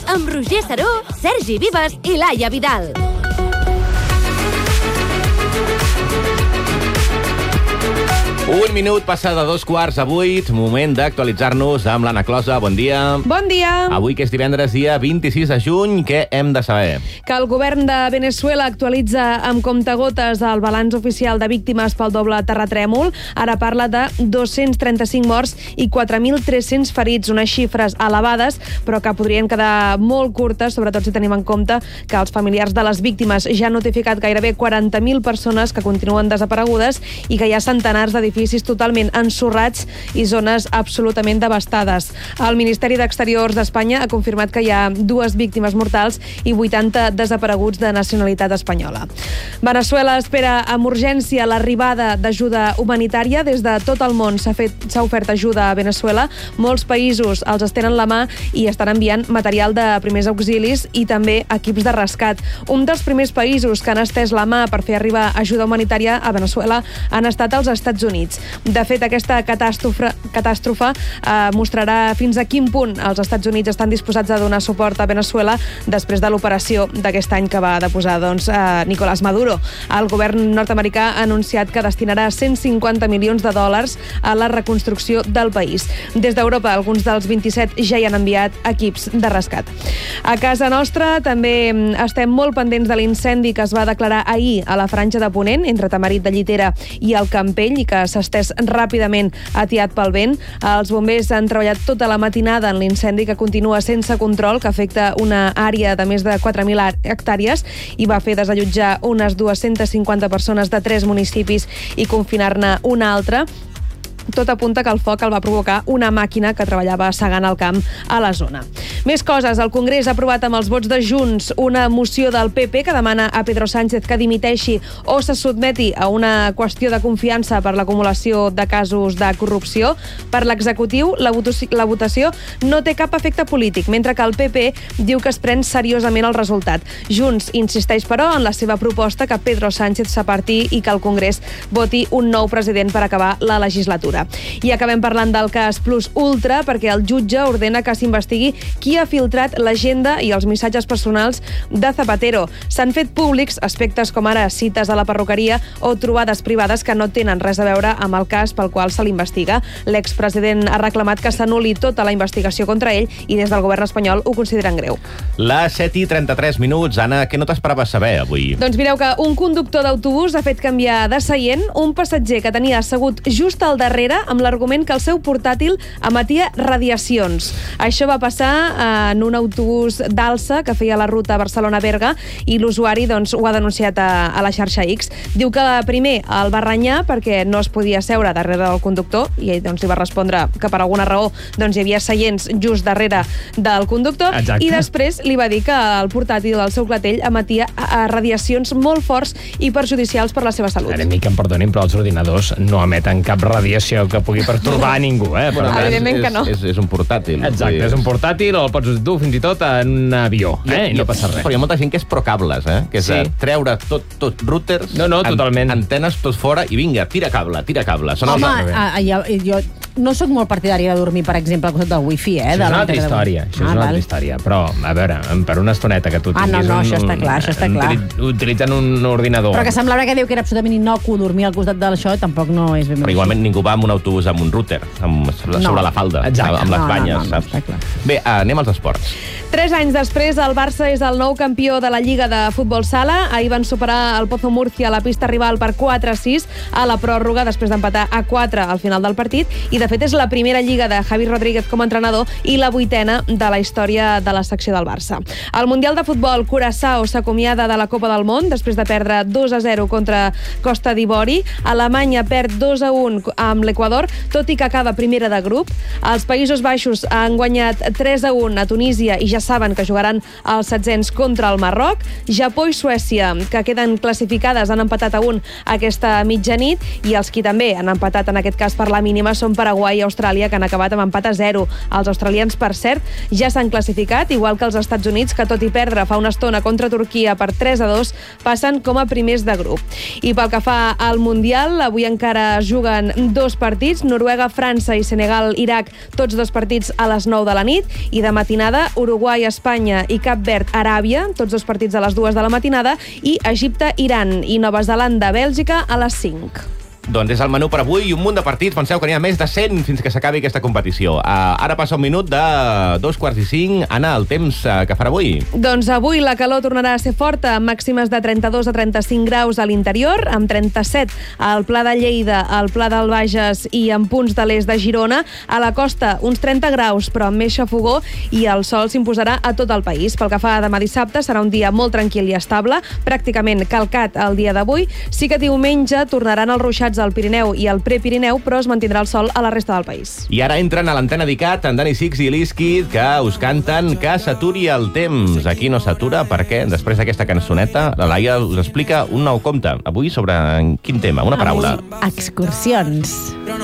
amb Roger Saró, Sergi Vives i Laia Vidal. Un minut passada 2:15, moment d'actualitzar-nos amb l'Anna Closa. Bon dia. Bon dia. Avui, que és divendres, dia 26 de juny, què hem de saber? Que el govern de Veneçuela actualitza amb comptagotes el balanç oficial de víctimes pel doble terratrèmol. Ara parla de 235 morts i 4.300 ferits, unes xifres elevades, però que podrien quedar molt curtes, sobretot si tenim en compte que els familiars de les víctimes ja han notificat gairebé 40.000 persones que continuen desaparegudes i que hi ha centenars d'edificis totalment ensorrats i zones absolutament devastades. El Ministeri d'Exteriors d'Espanya ha confirmat que hi ha 2 víctimes mortals i 80 desapareguts de nacionalitat espanyola. Veneçuela espera amb urgència l'arribada d'ajuda humanitària. Des de tot el món s'ha ofert ajuda a Veneçuela. Molts països els estenen la mà i estan enviant material de primers auxilis i també equips de rescat. Un dels primers països que han estès la mà per fer arribar ajuda humanitària a Veneçuela han estat els Estats Units. De fet, aquesta catàstrofe mostrarà fins a quin punt els Estats Units estan disposats a donar suport a Veneçuela després de l'operació d'aquest any que va deposar Nicolás Maduro. El govern nord-americà ha anunciat que destinarà 150 milions de dòlars a la reconstrucció del país. Des d'Europa, alguns dels 27 ja hi han enviat equips de rescat. A casa nostra també estem molt pendents de l'incendi que es va declarar ahir a la Franja de Ponent, entre Tamarit de Llitera i el Campell, i que s'ha estès ràpidament atiat pel vent. Els bombers han treballat tota la matinada en l'incendi que continua sense control, que afecta una àrea de més de 4.000 hectàrees i va fer desallotjar unes 250 persones de 3 municipis i confinar-ne una altra. Tot apunta que el foc el va provocar una màquina que treballava segant el camp a la zona. Més coses. El Congrés ha aprovat amb els vots de Junts una moció del PP que demana a Pedro Sánchez que dimiteixi o se sotmeti a una qüestió de confiança per l'acumulació de casos de corrupció. Per l'executiu, la votació no té cap efecte polític, mentre que el PP diu que es pren seriosament el resultat. Junts insisteix, però, en la seva proposta que Pedro Sánchez s'aparti i que el Congrés voti un nou president per acabar la legislatura. I acabem parlant del cas Plus Ultra perquè el jutge ordena que s'investigui qui ha filtrat l'agenda i els missatges personals de Zapatero. S'han fet públics aspectes com ara cites a la perruqueria o trobades privades que no tenen res a veure amb el cas pel qual se l'investiga. L'expresident ha reclamat que s'anul·li tota la investigació contra ell i des del govern espanyol ho consideren greu. Les 7:33. Anna, què no t'esperaves saber avui? Doncs mireu que un conductor d'autobús ha fet canviar de seient un passatger que tenia assegut just al darrere amb l'argument que el seu portàtil emetia radiacions. Això va passar en un autobús d'alça que feia la ruta Barcelona-Berga i l'usuari ho ha denunciat a la xarxa X. Diu que primer el va renyar perquè no es podia seure darrere del conductor i ell li va respondre que per alguna raó hi havia seients just darrere del conductor. Exacte. I després li va dir que el portàtil del seu clatell emetia radiacions molt forts i perjudicials per la seva salut. A mi que em perdonin, però els ordinadors no emeten cap radiació que pugui pertorbar a ningú, eh? Bueno, evidentment que no. És un portàtil. Exacte, és un portàtil o el pots dur fins i tot en un avió, i no passa res. Però hi ha molta gent que és procables, que és treure tot routers, totalment. antenes, tot fora, i vinga, tira cable. Home, jo no sóc molt partidària de dormir, per exemple, al costat del wifi, Això és una altra història, però, a veure, per una estoneta que tu tinguis... això està clar. Utilitzant un ordinador. Però que semblava que diu que era absolutament innocu dormir al costat d'això, tampoc no és ben bé. Però igualment ningú va amb un autobús amb un router, sobre la falda, amb les banyes, saps? Bé, anem als esports. 3 anys després, el Barça és el nou campió de la Lliga de Futbol Sala. Ahir van superar el Pozo Murcia a la pista rival per 4-6 a la pròrroga, després d'empatar a 4 al final del partit. I, de fet, és la primera Lliga de Javi Rodríguez com a entrenador i la 8ª de la història de la secció del Barça. Al Mundial de Futbol, Curaçao s'acomiada de la Copa del Món després de perdre 2-0 contra Costa d'Ivori. Alemanya perd 2-1 amb l'Equador, tot i que acaba primera de grup. Els Països Baixos han guanyat 3-1 a Tunísia i ja saben que jugaran els setzents contra el Marroc. Japó i Suècia, que queden classificades, han empatat a 1 aquesta mitjanit, i els qui també han empatat en aquest cas per la mínima són Paraguai i Austràlia, que han acabat amb empat a 0. Els australians, per cert, ja s'han classificat, igual que els Estats Units, que tot i perdre fa una estona contra Turquia per 3-2, passen com a primers de grup. I pel que fa al Mundial, avui encara es juguen 2 partits, Noruega, França i Senegal, Iraq, tots 2 partits a les 9 de la nit, i de matinada, Uruguai, Espanya i Cap Verd, Aràbia, tots 2 partits a les 2 de la matinada, i Egipte, Iran i Nova Zelanda, Bèlgica a les 5. Doncs és el menú per avui i un munt de partits. Penseu que n'hi ha més de 100 fins que s'acabi aquesta competició. Ara passa un minut de 2:45. Anna, el temps que farà avui? Doncs avui la calor tornarà a ser forta, amb màximes de 32 a 35 graus a l'interior, amb 37 al Pla de Lleida, al Pla del Bages i en punts de l'est de Girona. A la costa, uns 30 graus, però amb més xafogó, i el sol s'imposarà a tot el país. Pel que fa a demà dissabte, serà un dia molt tranquil i estable, pràcticament calcat el dia d'avui. Sí que diumenge tornaran els ruixats al Pirineu i al Prepirineu, però es mantindrà el sol a la resta del país. I ara entren a l'antena d'ICAT en Dani Six i Liskid, que us canten Que s'aturi el temps. Aquí no s'atura perquè després d'aquesta cançoneta la Laia us explica un nou conte. Avui sobre quin tema? Una paraula. Excursions.